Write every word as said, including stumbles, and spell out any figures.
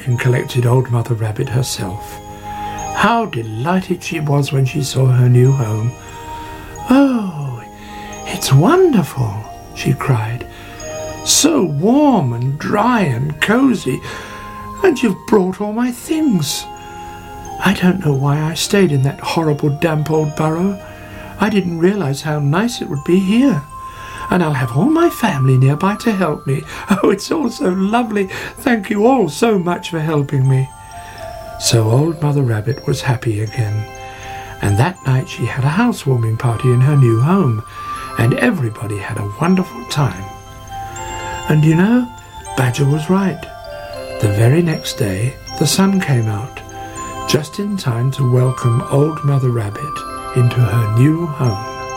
and collected Old Mother Rabbit herself. How delighted she was when she saw her new home. "Oh, it's wonderful," she cried. "So warm and dry and cosy, and you've brought all my things. I don't know why I stayed in that horrible damp old burrow. I didn't realize how nice it would be here. And I'll have all my family nearby to help me. Oh, it's all so lovely. Thank you all so much for helping me." So Old Mother Rabbit was happy again. And that night she had a housewarming party in her new home, and everybody had a wonderful time. And you know, Badger was right. The very next day, the sun came out, just in time to welcome Old Mother Rabbit into her new home.